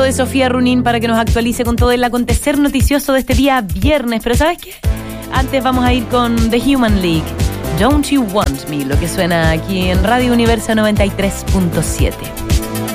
de Sofía Runín para que nos actualice con todo el acontecer noticioso de este día viernes. Pero ¿sabes qué? Antes vamos a ir con The Human League. Don't You Want Me, lo que suena aquí en Radio Universo 93.7.